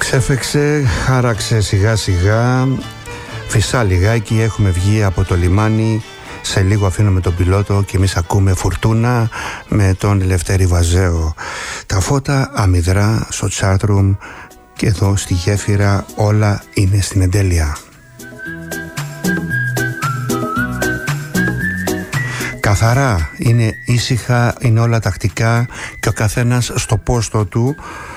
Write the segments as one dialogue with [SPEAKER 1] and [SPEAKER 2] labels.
[SPEAKER 1] Ξέφεξε, χάραξε σιγά σιγά, φυσά λιγάκι, έχουμε βγει από το λιμάνι. Σε λίγο αφήνουμε τον πιλότο και εμείς ακούμε Φουρτούνα με τον Λευτέρη Βαζέο. Τα φώτα αμυδρά στο chatroom και εδώ στη γέφυρα όλα είναι στην εντέλεια. Καθαρά, είναι ήσυχα, είναι όλα τακτικά και ο καθένας στο πόστο του.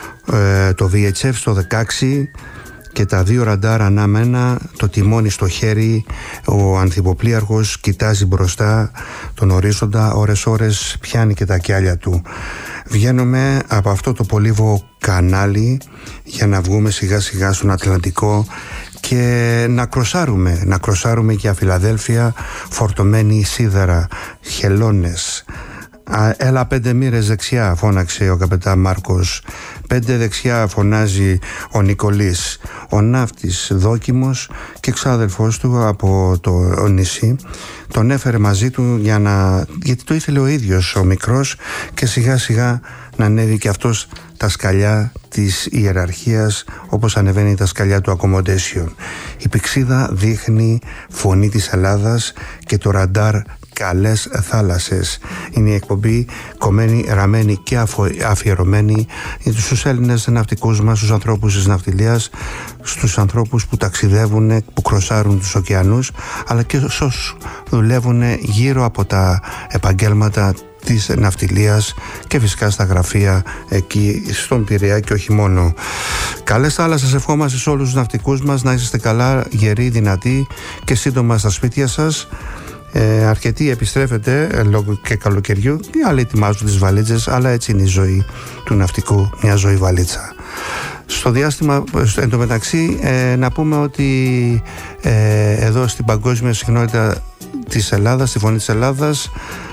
[SPEAKER 1] Το VHF στο 16 και τα δύο ραντάρ ανάμενα, το τιμόνι στο χέρι, ο ανθυποπλοίαρχος κοιτάζει μπροστά τον ορίζοντα, ώρες πιάνει και τα κιάλια του. Βγαίνουμε από αυτό το πολύβο κανάλι για να βγούμε σιγά σιγά στον Ατλαντικό και να κροσάρουμε για Φιλαδέλφια, φορτωμένη σίδερα, χελώνες. Έλα 5 μοίρες δεξιά, φώναξε ο καπετάν Μάρκος. 5 δεξιά, φωνάζει ο Νικολής. Ο ναύτης δόκιμος και εξάδελφός του από το νησί τον έφερε μαζί του γιατί το ήθελε ο ίδιος ο μικρός και σιγά σιγά να ανέβει και αυτός τα σκαλιά της ιεραρχίας όπως ανεβαίνει τα σκαλιά του accommodation. Η πηξίδα δείχνει φωνή της Ελλάδας και το ραντάρ καλές θάλασσες. Είναι η εκπομπή κομμένη, ραμμένη και αφιερωμένη στους Έλληνες ναυτικούς μας, στους ανθρώπους της ναυτιλίας, στους ανθρώπους που ταξιδεύουν, που κροσάρουν τους ωκεανούς, αλλά και όσους δουλεύουν γύρω από τα επαγγέλματα της ναυτιλίας και φυσικά στα γραφεία εκεί στον Πειραιά και όχι μόνο. Καλές θάλασσες ευχόμαστε σε όλους τους ναυτικούς μας, να είσαστε καλά, γεροί, δυνατοί και σύντομα στα σπίτια σας. Αρκετοί επιστρέφετε λόγω και καλοκαιριού, οι άλλοι ετοιμάζουν τις βαλίτσες, αλλά έτσι είναι η ζωή του ναυτικού, μια ζωή βαλίτσα. Στο διάστημα, εντωμεταξύ, να πούμε ότι εδώ στην παγκόσμια συχνότητα της Ελλάδας, στη Φωνή της Ελλάδας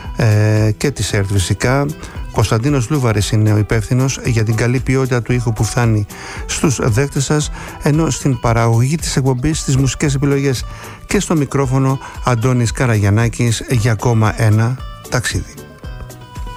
[SPEAKER 1] και της ΕΡΤ φυσικά, Κωνσταντίνος Λούβαρης είναι ο υπεύθυνος για την καλή ποιότητα του ήχου που φτάνει στους δέκτες σας, ενώ στην παραγωγή της εκπομπής, στις μουσικές επιλογές και στο μικρόφωνο Αντώνης Καραγιαννάκης για ακόμα ένα ταξίδι.